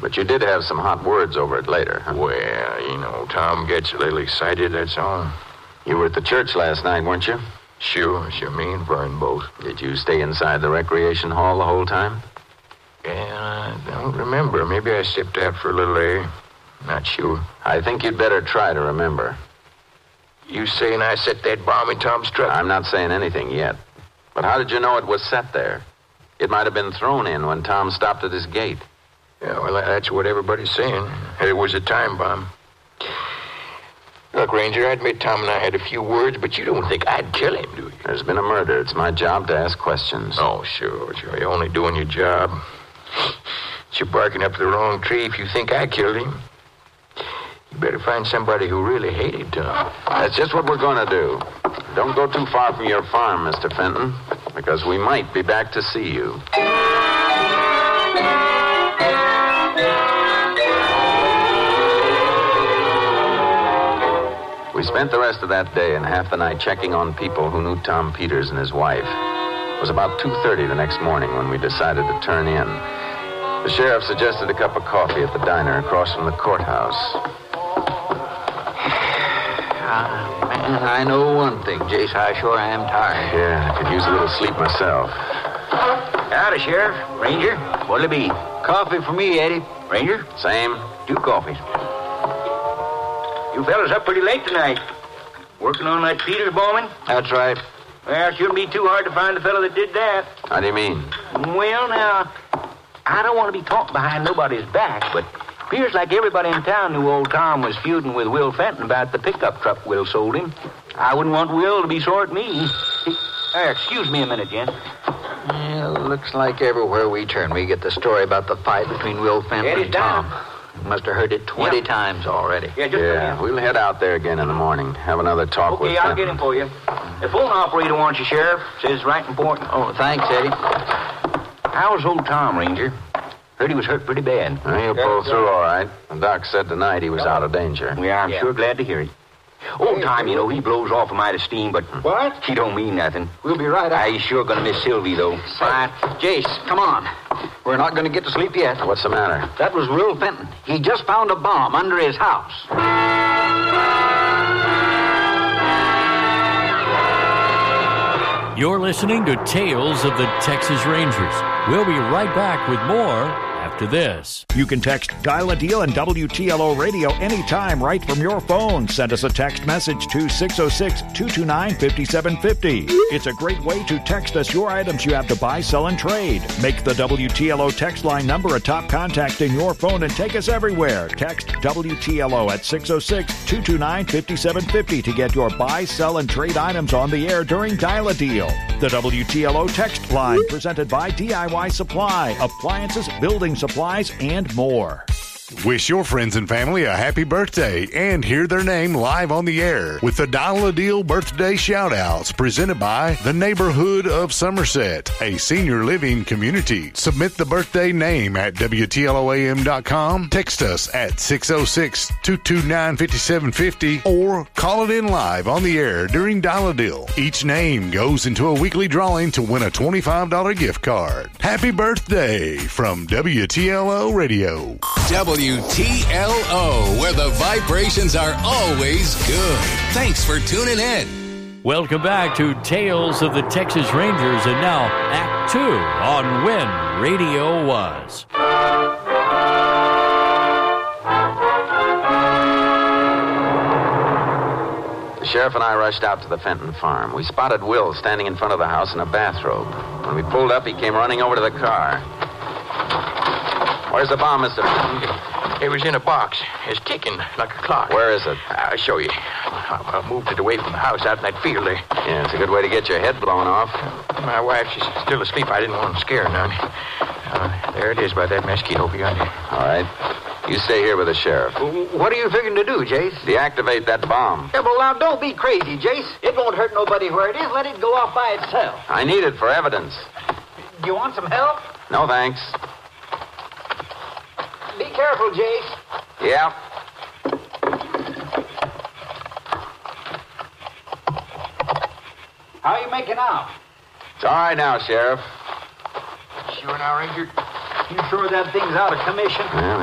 But you did have some hot words over it later, huh? Well, Tom gets a little excited, that's all. You were at the church last night, weren't you? Sure, me and Vern both. Did you stay inside the recreation hall the whole time? Yeah, I don't remember. Maybe I stepped out for a little air. Not sure. I think you'd better try to remember. You saying I set that bomb in Tom's truck? I'm not saying anything yet. But how did you know it was set there? It might have been thrown in when Tom stopped at his gate. Yeah, well, that's what everybody's saying. It was a time bomb. Look, Ranger, I admit Tom and I had a few words, but you don't think I'd kill him, do you? There's been a murder. It's my job to ask questions. Oh, sure. You're only doing your job. You're barking up the wrong tree if you think I killed him. You better find somebody who really hated Tom. That's just what we're going to do. Don't go too far from your farm, Mr. Fenton, because we might be back to see you. We spent the rest of that day and half the night checking on people who knew Tom Peters and his wife. It was about 2:30 the next morning when we decided to turn in. The sheriff suggested a cup of coffee at the diner across from the courthouse. Man, I know one thing, Jace. I sure am tired. Yeah, I could use a little sleep myself. Howdy, Sheriff. Ranger, what'll it be? Coffee for me, Eddie. Ranger? Same. 2 coffees. You fellas up pretty late tonight. Working on that Peters bombing? That's right. Well, it shouldn't be too hard to find the fellow that did that. How do you mean? Well, now, I don't want to be talking behind nobody's back, but appears like everybody in town knew old Tom was feuding with Will Fenton about the pickup truck Will sold him. I wouldn't want Will to be sore at me. Excuse me a minute, Jen. Well, looks like everywhere we turn, we get the story about the fight between Will Fenton and Tom. Must have heard it 20 times already. Yeah, we'll head out there again in the morning. Have another talk with Fenton. Okay, I'll get him for you. The phone operator wants you, Sheriff. Says right important. Oh, thanks, Eddie. How's old Tom, Ranger? Heard he was hurt pretty bad. Well, he'll pull through all right. The doc said tonight he was out of danger. Yeah, I'm sure glad to hear it. Old Tom, he blows off a mite of steam, but What? He don't mean nothing. We'll be right out. He's sure gonna miss Sylvie, though. Right. Jace, come on. We're not going to get to sleep yet. What's the matter? That was Will Fenton. He just found a bomb under his house. You're listening to Tales of the Texas Rangers. We'll be right back with more after this. You can text Dial a Deal and WTLO Radio anytime right from your phone. Send us a text message to 606-229-5750. It's a great way to text us your items you have to buy, sell, and trade. Make the WTLO text line number a top contact in your phone and take us everywhere. Text WTLO at 606-229-5750 to get your buy, sell, and trade items on the air during Dial a Deal. The WTLO text line presented by DIY Supply, appliances, building supplies, and more. Wish your friends and family a happy birthday and hear their name live on the air with the Dial a Deal birthday shout-outs presented by the Neighborhood of Somerset, a senior living community. Submit the birthday name at WTLOAM.com, text us at 606-229-5750, or call it in live on the air during Dial a Deal. Each name goes into a weekly drawing to win a $25 gift card. Happy birthday from WTLO Radio. WTLO, where the vibrations are always good. Thanks for tuning in. Welcome back to Tales of the Texas Rangers, and now Act 2 on When Radio Was. The sheriff and I rushed out to the Fenton farm. We spotted Will standing in front of the house in a bathrobe. When we pulled up, he came running over to the car. Where's the bomb, Mr. Fenton? It was in a box. It's ticking like a clock. Where is it? I'll show you. I moved it away from the house out in that field there. Yeah, it's a good way to get your head blown off. My wife, she's still asleep. I didn't want to scare her none. There it is by that mosquito behind you. All right. You stay here with the sheriff. What are you figuring to do, Jace? Deactivate that bomb. Yeah, well, now, don't be crazy, Jace. It won't hurt nobody where it is. Let it go off by itself. I need it for evidence. You want some help? No, thanks. Be careful, Jace. Yeah. How are you making out? It's all right now, Sheriff. Sure now, Ranger? You sure that thing's out of commission? Well,